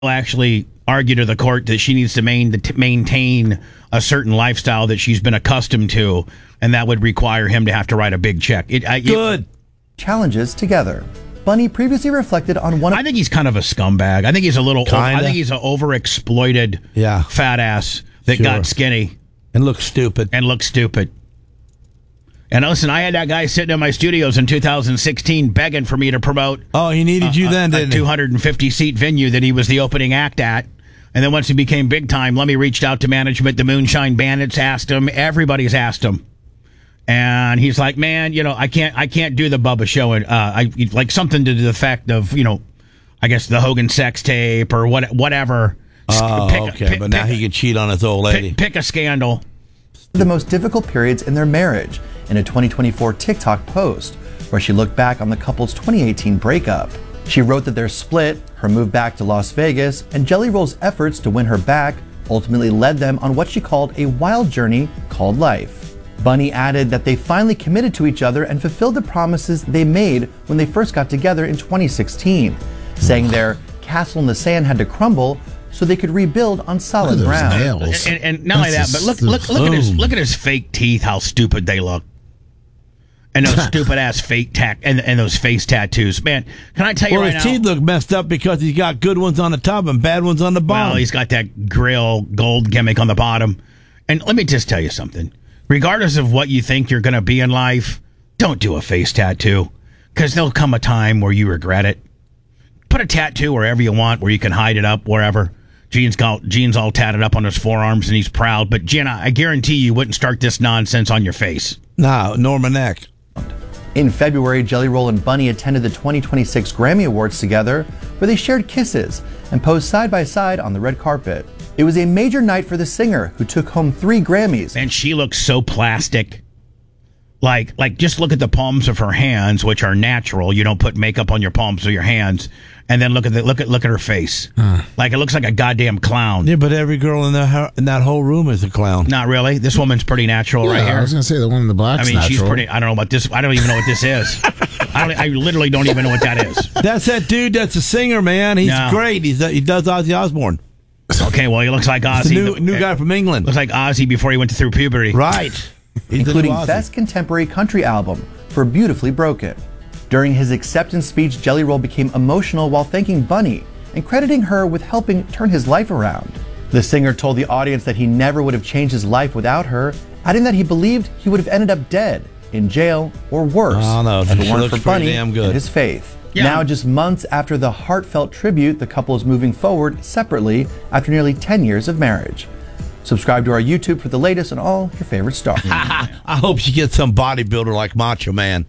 actually argue to the court that she needs to maintain a certain lifestyle that she's been accustomed to, and that would require him to have to write a big check. Good. Challenges together. Bunny previously reflected on one of... I think he's kind of a scumbag. I think he's a little... I think he's an overexploited fat ass that got skinny. And looks stupid. And listen, I had that guy sitting in my studios in 2016 begging for me to promote... Oh, he needed you then, didn't he? A 250-seat venue that he was the opening act at. And then once he became big time, Lemmy reached out to management. The Moonshine Bandits asked him. Everybody's asked him. And he's like, man, I can't do the Bubba show. And I like something to the effect of, I guess the Hogan sex tape or whatever. Oh, but now he can cheat on his old lady. Pick a scandal. The most difficult periods in their marriage in a 2024 TikTok post where she looked back on the couple's 2018 breakup. She wrote that their split, her move back to Las Vegas, and Jelly Roll's efforts to win her back ultimately led them on what she called a wild journey called life. Bunny added that they finally committed to each other and fulfilled the promises they made when they first got together in 2016, saying their castle in the sand had to crumble so they could rebuild on solid ground. And not only that, but look at his fake teeth, how stupid they look. And those stupid ass fake and those face tattoos. Man, can I tell you right now? Well, his teeth look messed up because he's got good ones on the top and bad ones on the bottom. Well, he's got that grill gold gimmick on the bottom. And let me just tell you something. Regardless of what you think you're going to be in life, don't do a face tattoo, because there'll come a time where you regret it. Put a tattoo wherever you want, where you can hide it up, wherever. Gene's all tatted up on his forearms, and he's proud. But, Gene, I guarantee you wouldn't start this nonsense on your face. No, nor my neck. In February, Jelly Roll and Bunny attended the 2026 Grammy Awards together, where they shared kisses and posed side by side on the red carpet. It was a major night for the singer, who took home 3 Grammys. And she looks so plastic. Like just look at the palms of her hands, which are natural. You don't put makeup on your palms or your hands. And then look at her face. Like it looks like a goddamn clown. Yeah, but every girl in that whole room is a clown. Not really. This woman's pretty natural right here. I was going to say the one in the black's natural. She's pretty. I don't know about this. I don't even know what this is. I literally don't even know what that is. That's that dude. That's a singer, man. He's great. He does Ozzy Osbourne. Okay, well, he looks like Ozzy. The new guy from England. Looks like Ozzy before he went through puberty. Right. Including Best Contemporary Country Album for Beautifully Broken. During his acceptance speech, Jelly Roll became emotional while thanking Bunny and crediting her with helping turn his life around. The singer told the audience that he never would have changed his life without her, adding that he believed he would have ended up dead, in jail, or worse, if it weren't for Bunny and his faith. Yeah. Now, just months after the heartfelt tribute, the couple is moving forward separately after nearly 10 years of marriage. Subscribe to our YouTube for the latest on all your favorite stars. I hope she gets some bodybuilder like Macho Man.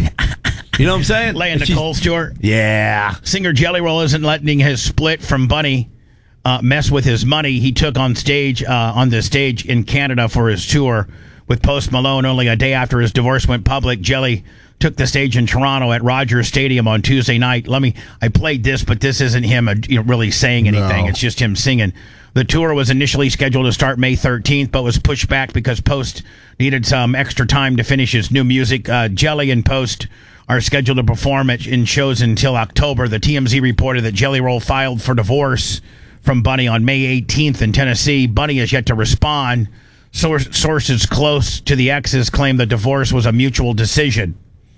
You know what I'm saying? Laying Nicole Stewart. Yeah. Singer Jelly Roll isn't letting his split from Bunny mess with his money he took on the stage in Canada for his tour with Post Malone. Only a day after his divorce went public, Jelly took the stage in Toronto at Rogers Stadium on Tuesday night. I played this, but this isn't him really saying anything. No. It's just him singing. The tour was initially scheduled to start May 13th, but was pushed back because Post needed some extra time to finish his new music. Jelly and Post are scheduled to perform in shows until October. The TMZ reported that Jelly Roll filed for divorce from Bunny on May 18th in Tennessee. Bunny has yet to respond. Sources close to the exes claim the divorce was a mutual decision.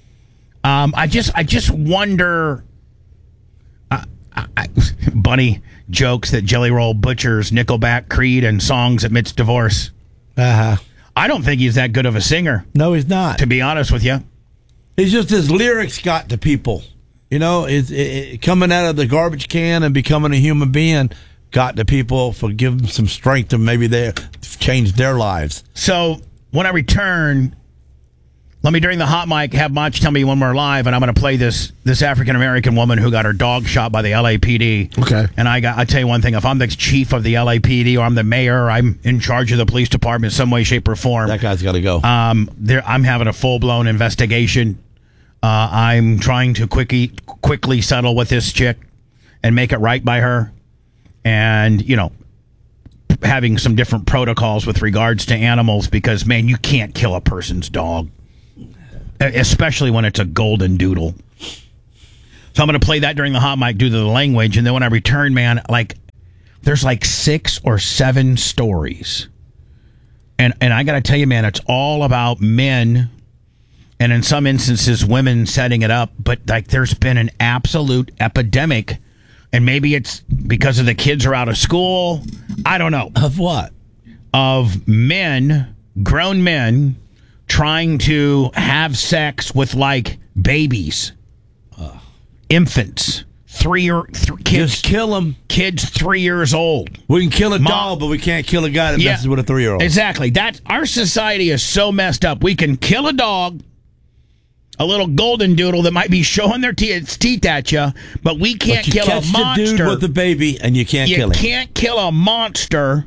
I just wonder. Bunny jokes that Jelly Roll butchers Nickelback, Creed, and songs amidst divorce. I don't think he's that good of a singer. No, he's not. To be honest with you. It's just his lyrics got to people. Coming out of the garbage can and becoming a human being got to people for giving them some strength to maybe they change their lives. So when I return, let me, during the hot mic, have Mach tell me when we're live, and I'm going to play this African-American woman who got her dog shot by the LAPD. Okay. And I tell you one thing, if I'm the chief of the LAPD or I'm the mayor, or I'm in charge of the police department in some way, shape, or form. That guy's got to go. I'm having a full-blown investigation. I'm trying to quickly settle with this chick and make it right by her. And, having some different protocols with regards to animals because, man, you can't kill a person's dog. Especially when it's a golden doodle. So I'm going to play that during the hot mic due to the language. And then when I return, man, there's like 6 or 7 stories. And I got to tell you, man, it's all about men and in some instances women setting it up. But like there's been an absolute epidemic. And maybe it's because of the kids are out of school. I don't know. Of what? Of men, grown men, trying to have sex with like babies, infants, kids. Just kill them. Kids 3 years old. We can kill a dog, but we can't kill a guy that messes with a 3-year-old. Exactly. Our society is so messed up. We can kill a dog, a little golden doodle that might be showing its teeth at you, but we can't kill a monster. The dude with the baby, and you can't kill him. You can't kill a monster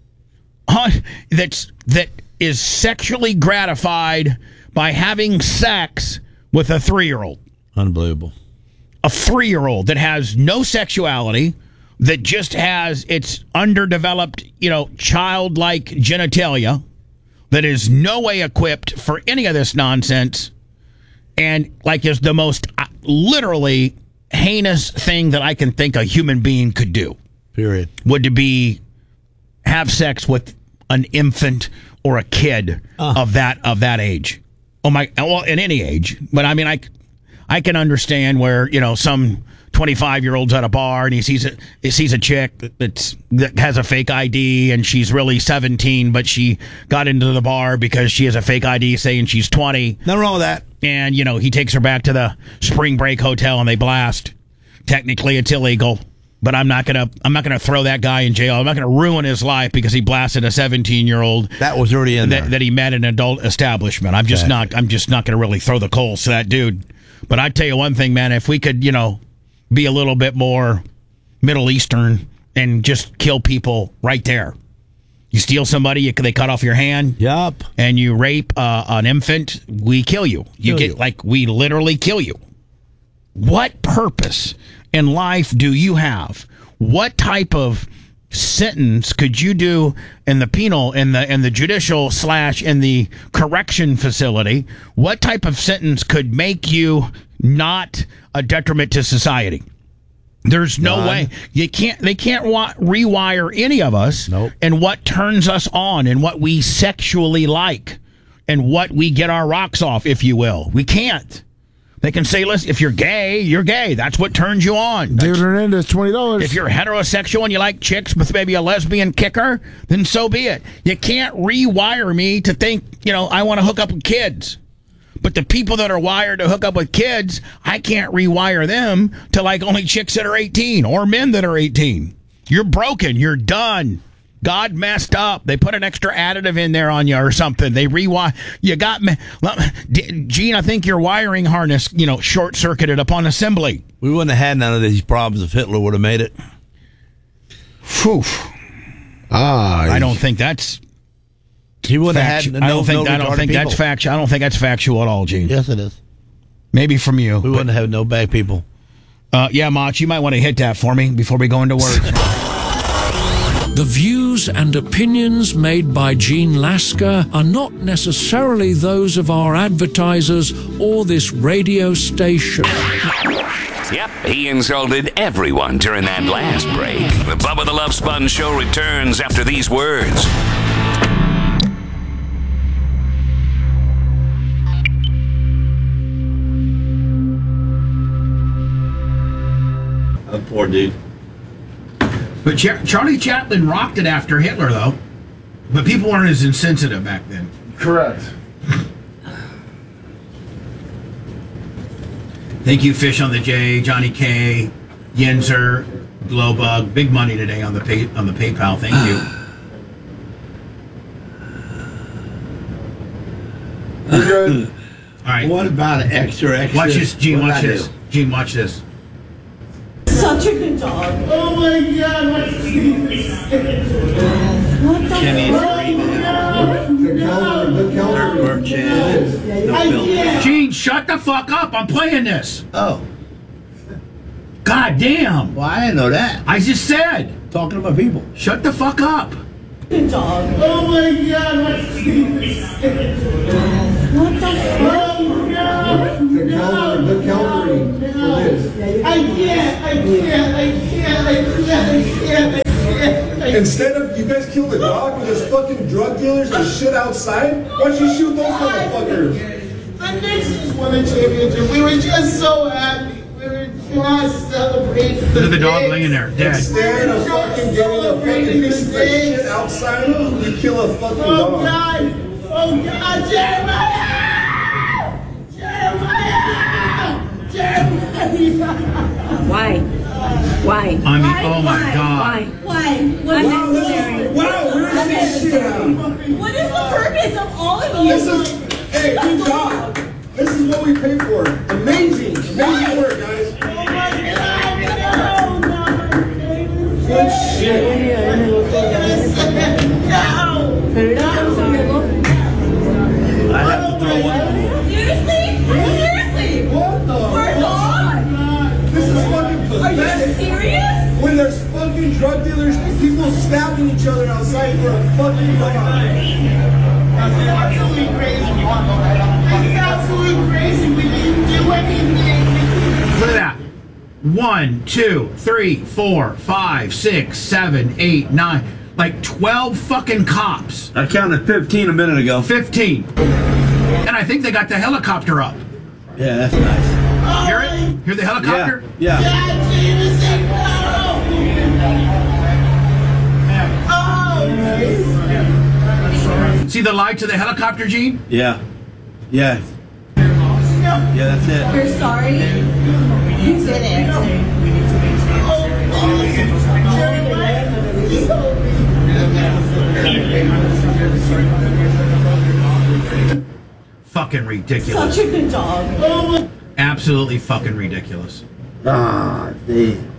that is sexually gratified by having sex with a 3-year-old. Unbelievable. A 3-year-old that has no sexuality, that just has its underdeveloped, childlike genitalia, that is no way equipped for any of this nonsense, and like is the most literally heinous thing that I can think a human being could do. Period. Would to be have sex with an infant or a kid of that age. Oh my! Well, in any age, but I mean, I can understand where some 25-year-old's at a bar and he sees a chick that has a fake ID and she's really 17, but she got into the bar because she has a fake ID saying she's 20. Nothing wrong with that. And he takes her back to the spring break hotel and they blast. Technically, it's illegal. But I'm not gonna throw that guy in jail. I'm not gonna ruin his life because he blasted a 17-year-old that was already in there that he met in an adult establishment. I'm just not gonna really throw the coals to that dude. But I tell you one thing, man, if we could be a little bit more Middle Eastern and just kill people right there. You steal somebody, they cut off your hand. Yup. And you rape an infant, we kill you. We literally kill you. What purpose in life do you have? What type of sentence could you do in the penal, in the judicial / in the correction facility? What type of sentence could make you not a detriment to society? There's no way. They can't rewire any of us. Nope. And what turns us on and what we sexually like and what we get our rocks off, if you will. We can't. They can say, listen, if you're gay, you're gay. That's what turns you on. David Hernandez, $20. If you're heterosexual and you like chicks with maybe a lesbian kicker, then so be it. You can't rewire me to think, I want to hook up with kids. But the people that are wired to hook up with kids, I can't rewire them to like only chicks that are 18 or men that are 18. You're broken. You're done. God messed up. They put an extra additive in there on you or something. They rewire. You got me. Gene, I think your wiring harness, short-circuited upon assembly. We wouldn't have had none of these problems if Hitler would have made it. Phew. I don't think that's... He wouldn't have had I don't think that's factual. I don't think that's factual at all, Gene. Yes, it is. Maybe from you. We wouldn't have no bad people. Yeah, Mach, you might want to hit that for me before we go into work. The views and opinions made by Gene Lasker are not necessarily those of our advertisers or this radio station. Yep, he insulted everyone during that last break. The Bubba the Love Sponge Show returns after these words. Poor dude. But Charlie Chaplin rocked it after Hitler, though. But people weren't as insensitive back then. Correct. Thank you, Fish on the J, Johnny K, Yenzer, Glowbug. Big money today on the PayPal. Thank you. You're good. All right. What about an extra? Watch this, Gene. Watch this. Gene, watch this. Such a good dog. Oh my God! What the fuck? Gene, shut the fuck up! I'm playing this. Oh. God damn! Well, I didn't know that. I just said. Talking to my people. Shut the fuck up. Good dog. Oh my God! What the fuck? The calorie for this. I can't. Instead of you guys kill the dog with those fucking drug dealers and shit outside, why don't you shoot those motherfuckers? The Knicks just won a championship. We were just so happy. We were just celebrating. Look at the dog laying there, dead. Instead of fucking getting a fucking piece of shit outside, you kill a fucking dog. Oh God! Oh God! Jeremiah! Jeremiah! Why? Why? I mean, oh my God. Why? What is necessary? Wow, where's this shit at? What is the purpose of all of you? Hey, good job. This is what we pay for. Amazing work, guys. Oh my God! Good shit. I have to throw one. Seriously? What the We're gone. This is fucking Are you pathetic. serious? When there's fucking drug dealers and people stabbing each other outside for a fucking dog. That's absolutely crazy. That's absolutely crazy. We didn't do anything. Look at that. 1, 2, 3, 4, 5, 6, 7, 8, 9. Like 12 fucking cops. I counted 15 a minute ago. 15. And I think they got the helicopter up. Yeah, that's nice. Hear it? Hear the helicopter? Yeah. God, Jameson, no! Oh, See the light to the helicopter, Gene? Yeah. Yeah, that's it. You're sorry? You did it. Fucking ridiculous. Such a good dog. Absolutely fucking ridiculous. Ah,